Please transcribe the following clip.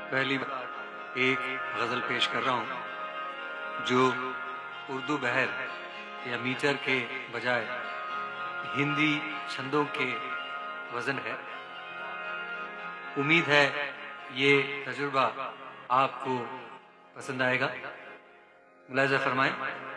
पहली बार एक गज़ल पेश कर रहा हूँ जो उर्दू बहर या मीटर के बजाय हिंदी छंदों के वजन है। उम्मीद है ये तजुर्बा आपको पसंद आएगा। मुलाहिज़ा फरमाएं।